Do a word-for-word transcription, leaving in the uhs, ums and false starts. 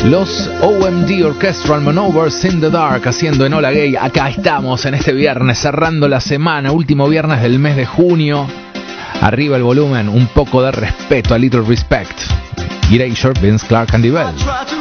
Los O M D Orchestral Maneuvers in the Dark haciendo Enola Gay. Acá estamos en este viernes, cerrando la semana, último viernes del mes de junio. Arriba el volumen, un poco de respeto, a little respect. Erasure, Vince Clarke, Andy Bell.